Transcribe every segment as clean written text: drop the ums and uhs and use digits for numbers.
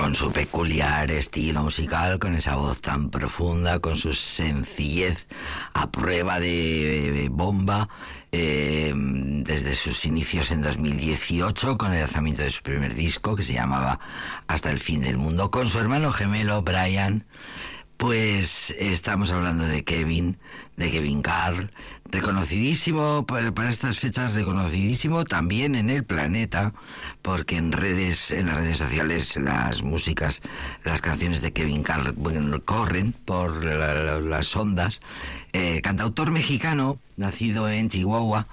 con su peculiar estilo musical, con esa voz tan profunda, con su sencillez a prueba de bomba, desde sus inicios en 2018, con el lanzamiento de su primer disco, que se llamaba Hasta el fin del mundo, con su hermano gemelo, Brian. Pues estamos hablando de Kevin Carl, reconocidísimo para estas fechas, reconocidísimo también en el planeta, porque en las redes sociales, las canciones de Kevin Carl corren por las ondas. Cantautor mexicano, nacido en Chihuahua,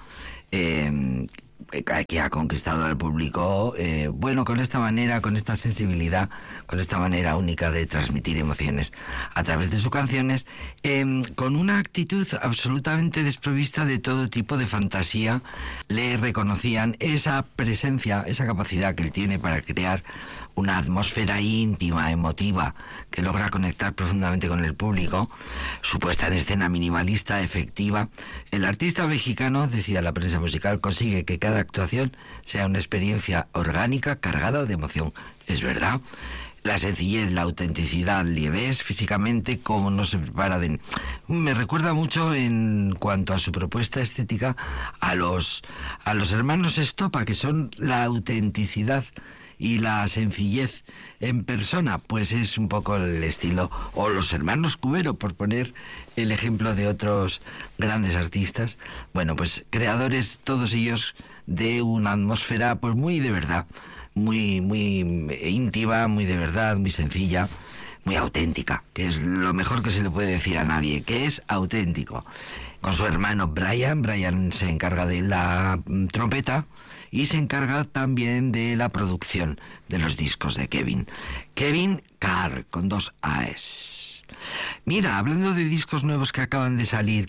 que ha conquistado al público, con esta manera, con esta sensibilidad, con esta manera única de transmitir emociones a través de sus canciones, con una actitud absolutamente desprovista de todo tipo de fantasía. Le reconocían esa presencia, esa capacidad que él tiene para crear una atmósfera íntima, emotiva, que logra conectar profundamente con el público. Su puesta en escena minimalista, efectiva. El artista mexicano, decía la prensa musical, consigue que cada actuación sea una experiencia orgánica, cargada de emoción. Es verdad. La sencillez, la autenticidad, le ves físicamente cómo no se prepara Me recuerda mucho en cuanto a su propuesta estética a los hermanos Estopa, que son la autenticidad y la sencillez en persona. Pues es un poco el estilo, o los hermanos Cubero, por poner el ejemplo de otros grandes artistas. Bueno, pues creadores todos ellos de una atmósfera pues muy de verdad, muy íntima, muy de verdad, muy sencilla, muy auténtica, que es lo mejor que se le puede decir a nadie, que es auténtico. Con su hermano Brian se encarga de la trompeta y se encarga también de la producción de los discos de Kevin Carl, con 2 A's. Mira, hablando de discos nuevos que acaban de salir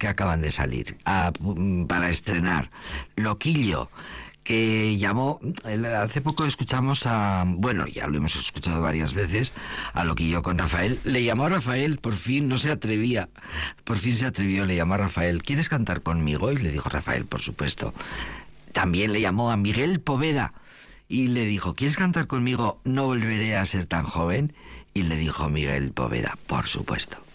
para estrenar, Loquillo, que llamó, hace poco escuchamos ya lo hemos escuchado varias veces, a Loquillo con Rafael. Le llamó a Rafael, por fin se atrevió, le llamó a Rafael: ¿quieres cantar conmigo? Y le dijo Rafael, por supuesto. También le llamó a Miguel Poveda y le dijo: ¿quieres cantar conmigo? No volveré a ser tan joven. Y le dijo Miguel Poveda, por supuesto.